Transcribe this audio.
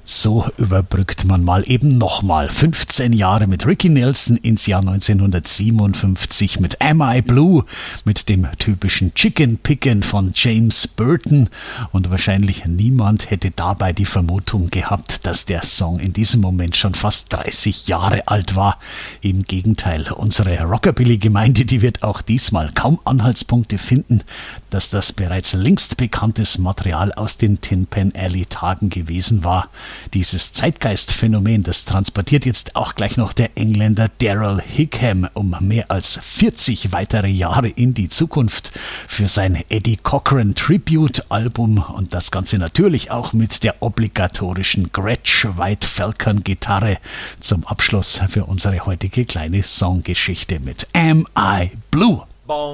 So überbrückt man mal eben nochmal 15 Jahre mit Ricky Nelson ins Jahr 1957 mit Am I Blue, mit dem typischen Chicken Picken von James Burton. Und wahrscheinlich niemand hätte dabei die Vermutung gehabt, dass der Song in diesem Moment schon fast 30 Jahre alt war. Im Gegenteil, unsere Rockabilly-Gemeinde, die wird auch diesmal kaum Anhaltspunkte finden, dass das bereits längst bekanntes Material aus den Tin Pan Alley Tagen gewesen war. Dieses Zeitgeistphänomen, das transportiert jetzt auch gleich noch der Engländer Daryl Higham um mehr als 40 weitere Jahre in die Zukunft für sein Eddie Cochran Tribute-Album und das Ganze natürlich auch mit der obligatorischen Gretsch White Falcon Gitarre zum Abschluss für unsere heutige kleine Songgeschichte mit Am I Blue?